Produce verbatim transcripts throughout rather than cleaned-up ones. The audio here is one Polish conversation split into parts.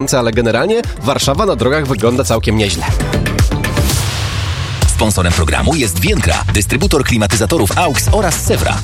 słońce, ale generalnie Warszawa na drogach wygląda całkiem nieźle. Sponsorem programu jest Więkra, dystrybutor klimatyzatorów A U X oraz Sewra.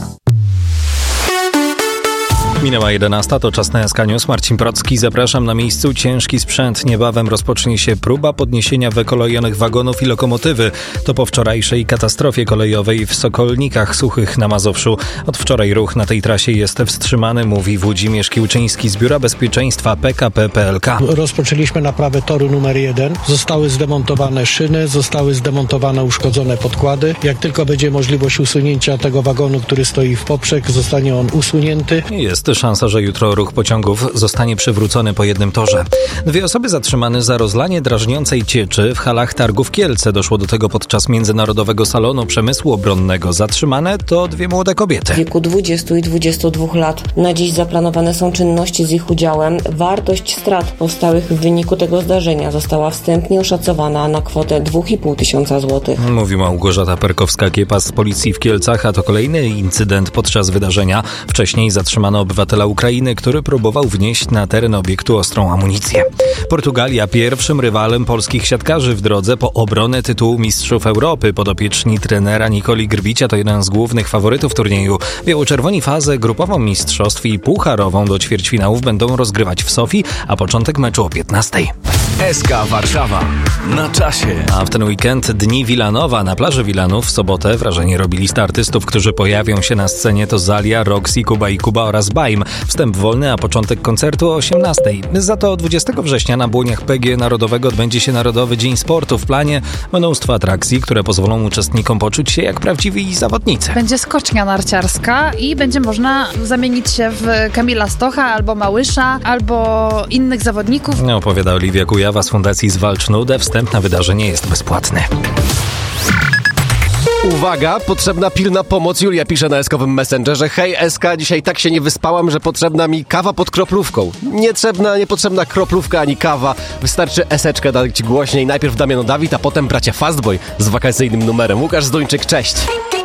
Minęła jedenasta, to czas na S K News. Marcin Procki, zapraszam. Na miejscu ciężki sprzęt. Niebawem rozpocznie się próba podniesienia wykolejonych wagonów i lokomotywy. To po wczorajszej katastrofie kolejowej w Sokolnikach Suchych na Mazowszu. Od wczoraj ruch na tej trasie jest wstrzymany, mówi Włodzimierz Kiełczyński z Biura Bezpieczeństwa P K P P L K. Rozpoczęliśmy naprawę toru numer jeden. Zostały zdemontowane szyny, zostały zdemontowane uszkodzone podkłady. Jak tylko będzie możliwość usunięcia tego wagonu, który stoi w poprzek, zostanie on usunięty. Jest szansa, że jutro ruch pociągów zostanie przywrócony po jednym torze. Dwie osoby zatrzymane za rozlanie drażniącej cieczy w halach targów Kielce. Doszło do tego podczas Międzynarodowego Salonu Przemysłu Obronnego. Zatrzymane to dwie młode kobiety. W wieku dwudziestu i dwudziestu dwóch lat. Na dziś zaplanowane są czynności z ich udziałem. Wartość strat powstałych w wyniku tego zdarzenia została wstępnie oszacowana na kwotę dwa i pół tysiąca złotych. Mówi Małgorzata Perkowska-Kiepas z policji w Kielcach, a to kolejny incydent podczas wydarzenia. Wcześniej zatrzymano obywatela Ukrainy, który próbował wnieść na teren obiektu ostrą amunicję. Portugalia pierwszym rywalem polskich siatkarzy w drodze po obronę tytułu Mistrzów Europy. Podopieczni trenera Nikoli Grbicia to jeden z głównych faworytów turnieju. Biało-czerwoni fazę grupową mistrzostw i pucharową do ćwierćfinałów będą rozgrywać w Sofii, a początek meczu o piętnastej. S K Warszawa. Na czasie. A w ten weekend Dni Wilanowa na plaży Wilanów w sobotę wrażenie robili lista artystów, którzy pojawią się na scenie. To Zalia, Roxy, Kuba i Kuba oraz Baim. Wstęp wolny, a początek koncertu o osiemnastej. Za to dwudziestego września na błoniach P G Narodowego odbędzie się Narodowy Dzień Sportu. W planie mnóstwo atrakcji, które pozwolą uczestnikom poczuć się jak prawdziwi zawodnicy. Będzie skocznia narciarska i będzie można zamienić się w Kamila Stocha albo Małysza, albo innych zawodników. Opowiada Oliwia Kujawa z Fundacji Zwalcz Nudę. Wstęp na wydarzenie jest bezpłatny. Uwaga, potrzebna pilna pomoc. Julia pisze na eskowym Messengerze. Hej S K, dzisiaj tak się nie wyspałam, że potrzebna mi kawa pod kroplówką. Nietrzebna, niepotrzebna kroplówka ani kawa. Wystarczy eseczkę dać głośniej. Najpierw Damiano Dawid, a potem bracia Fastboy z wakacyjnym numerem. Łukasz Zduńczyk, cześć.